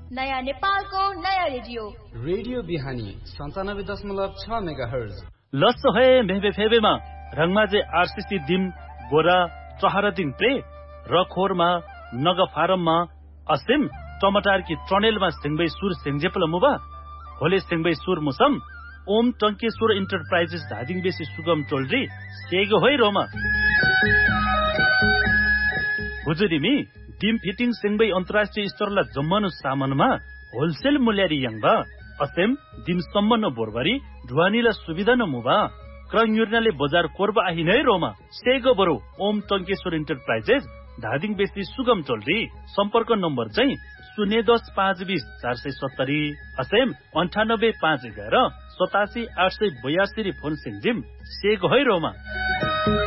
नयाँ नेपालको नयाँ रेडियो बिहानी 97.6 मेगाहर्ज लस्स है मेहबे फेबेमा रंगमाजे आरसीसी दिम गोरा चहरा दिन प्रे रखोरमा नग फारममा असिम टमाटर की ट्रनेलमा सिंगबै सुर सिंगजेपल मुबा होले सिंगबै सुर मुसम ओम टंकेश्वर इंटरप्राइजेस धादिङ बेसी सुगम टोलरी सेगो होइ रोमा हुजुरिमी डिम फिटिङ सिंगबै अन्तर्राष्ट्रिय स्तरला जम्मनु सामानमा होलसेल मूल्यारी यंगबा असेम दिम सम्मन बोरबरी ढुवानीला सुविधा न मुबा क्रन्युर्नाले बजार कोरबा आहिनै रोमा सेगो बरो ओम टंकेश्वर इंटरप्राइजेस धादिङ बेसी सुगम टोलरी सम्पर्क नम्बर चाहिँ 010-520-470 असेम 98-511-87-882 फोन सिंजिम सेगो होइ रोमा